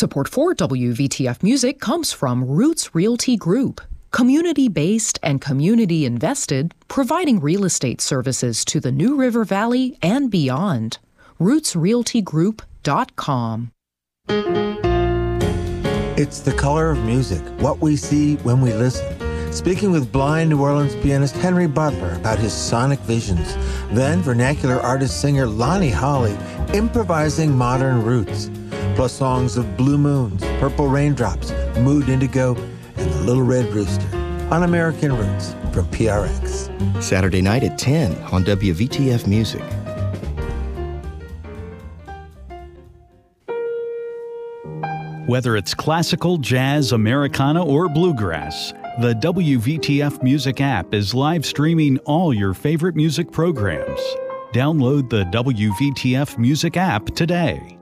Support for WVTF Music comes from Roots Realty Group, community-based and community-invested, providing real estate services to the New River Valley and beyond. RootsRealtyGroup.com. It's the color of music, what we see when we listen. Speaking with blind New Orleans pianist Henry Butler about his sonic visions. Then vernacular artist-singer Lonnie Holley improvising modern roots. Plus songs of Blue Moons, Purple Raindrops, Mood Indigo, and The Little Red Rooster on American Roots from PRX. Saturday night at 10 on WVTF Music. Whether it's classical, jazz, Americana, or bluegrass, the WVTF Music app is live streaming all your favorite music programs. Download the WVTF Music app today.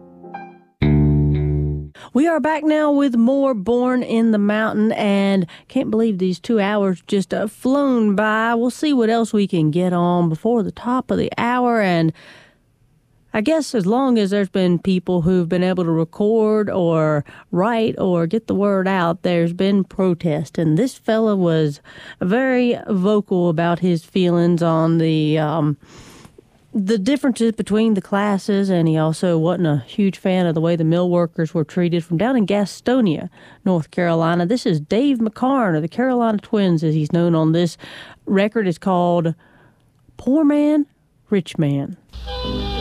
We are back now with more Born in the Mountain, and can't believe these 2 hours just flown by. We'll see what else we can get on before the top of the hour, and I guess as long as there's been people who've been able to record or write or get the word out, there's been protest. And this fella was very vocal about his feelings on the differences between the classes, and he also wasn't a huge fan of the way the mill workers were treated from down in Gastonia, North Carolina. This is Dave McCarn of the Carolina Twins, as he's known on this record. It's called Poor Man, Rich Man.